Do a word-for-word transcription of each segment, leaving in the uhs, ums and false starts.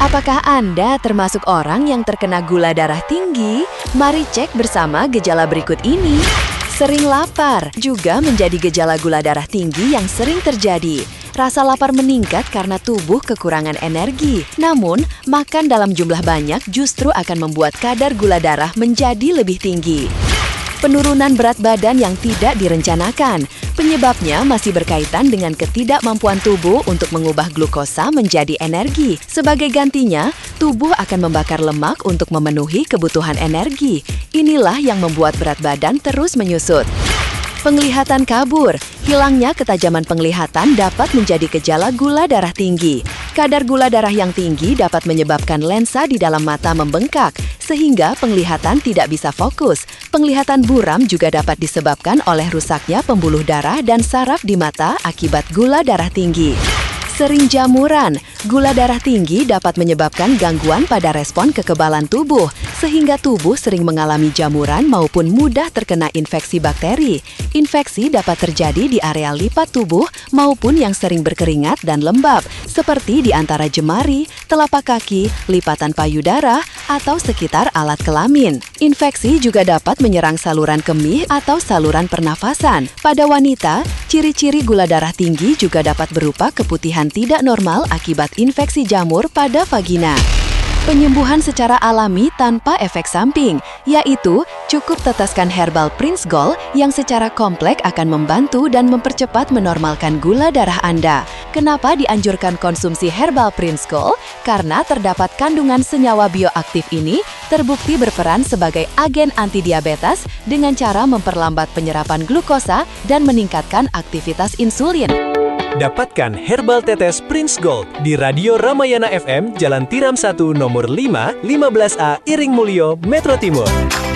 Apakah Anda termasuk orang yang terkena gula darah tinggi? Mari cek bersama gejala berikut ini. Sering lapar juga menjadi gejala gula darah tinggi yang sering terjadi. Rasa lapar meningkat karena tubuh kekurangan energi. Namun, makan dalam jumlah banyak justru akan membuat kadar gula darah menjadi lebih tinggi. Penurunan berat badan yang tidak direncanakan. Penyebabnya masih berkaitan dengan ketidakmampuan tubuh untuk mengubah glukosa menjadi energi. Sebagai gantinya, tubuh akan membakar lemak untuk memenuhi kebutuhan energi. Inilah yang membuat berat badan terus menyusut. Penglihatan kabur. Hilangnya ketajaman penglihatan dapat menjadi gejala gula darah tinggi. Kadar gula darah yang tinggi dapat menyebabkan lensa di dalam mata membengkak, sehingga penglihatan tidak bisa fokus. Penglihatan buram juga dapat disebabkan oleh rusaknya pembuluh darah dan saraf di mata akibat gula darah tinggi. Sering jamuran. Gula darah tinggi dapat menyebabkan gangguan pada respon kekebalan tubuh, sehingga tubuh sering mengalami jamuran maupun mudah terkena infeksi bakteri. Infeksi dapat terjadi di area lipat tubuh maupun yang sering berkeringat dan lembab, seperti di antara jemari, telapak kaki, lipatan payudara, atau sekitar alat kelamin. Infeksi juga dapat menyerang saluran kemih atau saluran pernafasan. Pada wanita, ciri-ciri gula darah tinggi juga dapat berupa keputihan tidak normal akibat infeksi jamur pada vagina. Penyembuhan secara alami tanpa efek samping, yaitu cukup teteskan Herbal Prince Gold yang secara kompleks akan membantu dan mempercepat menormalkan gula darah Anda. Kenapa dianjurkan konsumsi Herbal Prince Gold? Karena terdapat kandungan senyawa bioaktif ini terbukti berperan sebagai agen anti-diabetes dengan cara memperlambat penyerapan glukosa dan meningkatkan aktivitas insulin. Dapatkan Herbal Tetes Prince Gold di Radio Ramayana F M, Jalan Tiram satu, nomor lima, lima belas A, Iring Mulyo, Metro Timur.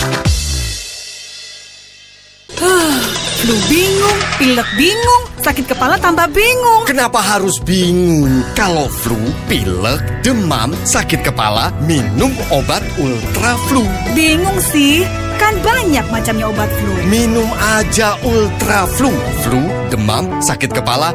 Flu bingung, pilek bingung, sakit kepala tambah bingung. Kenapa harus bingung? Kalau flu, pilek, demam, sakit kepala, minum obat Ultra Flu. Bingung sih, kan banyak macamnya obat flu. Minum aja Ultra Flu. Flu, demam, sakit kepala,